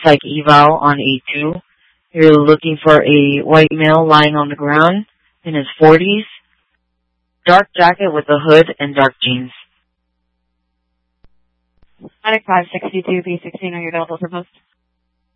psych eval on A2. You're looking for a white male lying on the ground in his 40s, dark jacket with a hood and dark jeans. Medic 562, B16, are you available for post?